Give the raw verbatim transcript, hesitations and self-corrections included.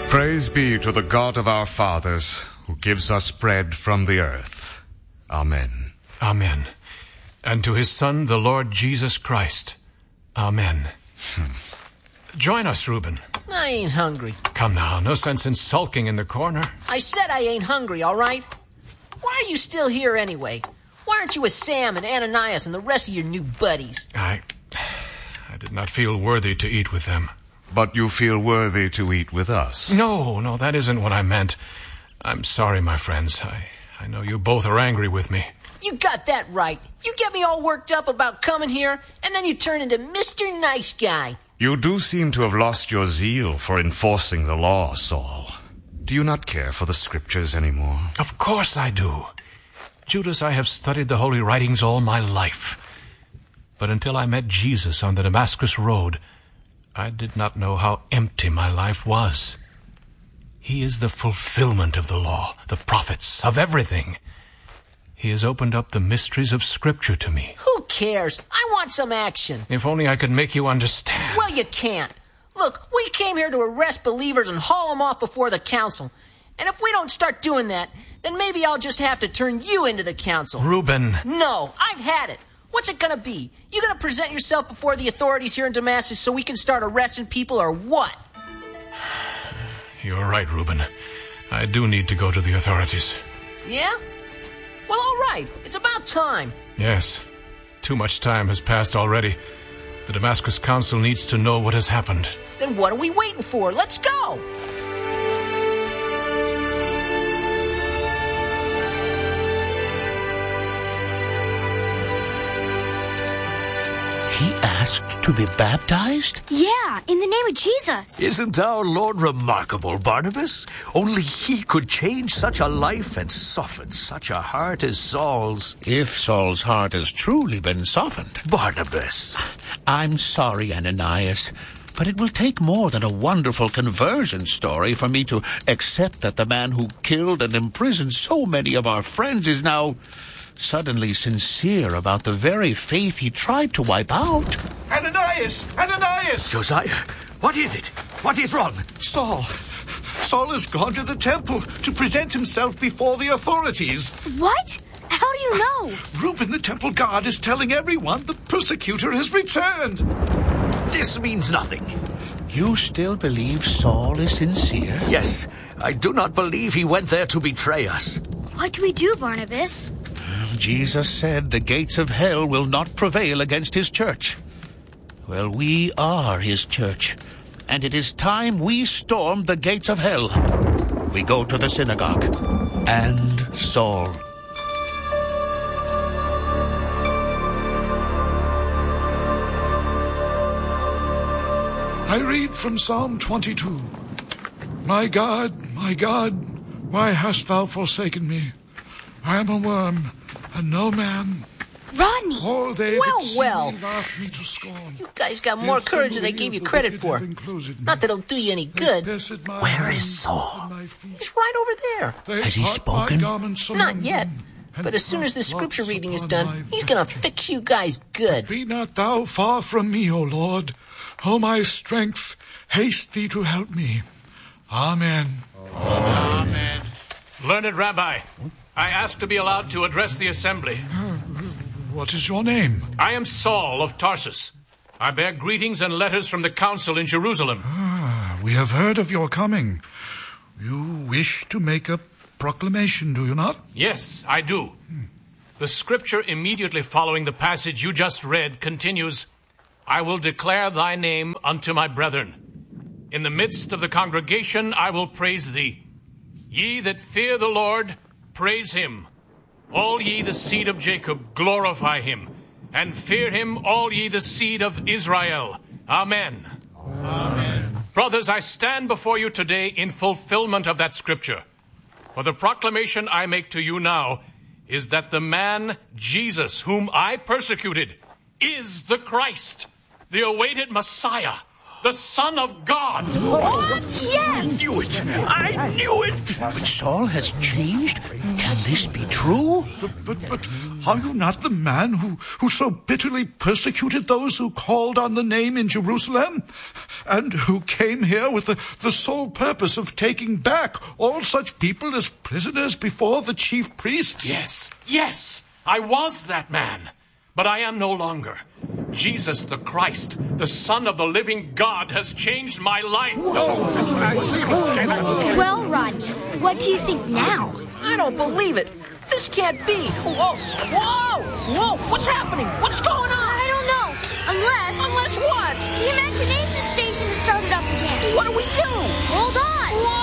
Praise be to the God of our fathers, who gives us bread from the earth. Amen. Amen. And to his Son, the Lord Jesus Christ. Amen. Hmm. Join us, Reuben. I ain't hungry. Come now, no sense in sulking in the corner. I said I ain't hungry, all right? Why are you still here anyway? Why aren't you with Sam and Ananias and the rest of your new buddies? I... I did not feel worthy to eat with them. But you feel worthy to eat with us. No, no, that isn't what I meant. I'm sorry, my friends. I, I know you both are angry with me. You got that right. You get me all worked up about coming here, and then you turn into Mister Nice Guy. You do seem to have lost your zeal for enforcing the law, Saul. Do you not care for the scriptures anymore? Of course I do. Judas, I have studied the holy writings all my life. But until I met Jesus on the Damascus road, I did not know how empty my life was. He is the fulfillment of the law, the prophets, of everything. He has opened up the mysteries of Scripture to me. Who cares? I want some action. If only I could make you understand. Well, you can't. Look, we came here to arrest believers and haul them off before the council. And if we don't start doing that, then maybe I'll just have to turn you into the council. Reuben. No, I've had it. What's it gonna be? You gonna present yourself before the authorities here in Damascus so we can start arresting people, or what? You're right, Reuben. I do need to go to the authorities. Yeah? Well, all right. It's about time. Yes. Too much time has passed already. The Damascus Council needs to know what has happened. Then what are we waiting for? Let's go! He asked to be baptized? Yeah, in the name of Jesus. Isn't our Lord remarkable, Barnabas? Only he could change such a life and soften such a heart as Saul's. If Saul's heart has truly been softened. Barnabas. I'm sorry, Ananias, but it will take more than a wonderful conversion story for me to accept that the man who killed and imprisoned so many of our friends is now suddenly sincere about the very faith he tried to wipe out. Ananias! Ananias! Josiah, what is it? What is wrong? Saul. Saul has gone to the temple to present himself before the authorities. What? How do you know? Reuben, the temple guard, is telling everyone the persecutor has returned. This means nothing. You still believe Saul is sincere? Yes, I do not believe he went there to betray us. What do we do, Barnabas? Jesus said the gates of hell will not prevail against his church. Well, we are his church, and it is time we stormed the gates of hell. We go to the synagogue. And Saul. I read from Psalm twenty-two. My God, my God, why hast thou forsaken me? I am a worm, and no man. Rodney! All they Well, that see well. me laugh me to scorn. You guys got more courage than I gave you credit for. Not that it'll do you any good. Where is Saul? He's right over there. Has he spoken? Not yet. But as soon as the scripture reading is done, he's gonna fix you guys good. Be not thou far from me, O Lord. O my strength, haste thee to help me. Amen. Amen. Learned Rabbi, I ask to be allowed to address the assembly. What is your name? I am Saul of Tarsus. I bear greetings and letters from the council in Jerusalem. Ah, we have heard of your coming. You wish to make a proclamation, do you not? Yes, I do. Hmm. The scripture immediately following the passage you just read continues, I will declare thy name unto my brethren. In the midst of the congregation I will praise thee. Ye that fear the Lord, praise him. All ye the seed of Jacob, glorify him. And fear him, all ye the seed of Israel. Amen. Amen. Brothers, I stand before you today in fulfillment of that scripture. For the proclamation I make to you now is that the man, Jesus, whom I persecuted, is the Christ, the awaited Messiah. the Son of God. What? Yes! Knew it! I knew it! But Saul has changed? Can this be true? But, but, but are you not the man who, who so bitterly persecuted those who called on the name in Jerusalem? And who came here with the, the sole purpose of taking back all such people as prisoners before the chief priests? Yes, yes, I was that man. But I am no longer. Jesus the Christ, the Son of the living God, has changed my life. Well, Rodney, what do you think now? I don't believe it. This can't be. Whoa, whoa, whoa, what's happening? What's going on? I don't know. Unless... Unless what? the imagination station has started up again. What do we do? Hold on. Whoa!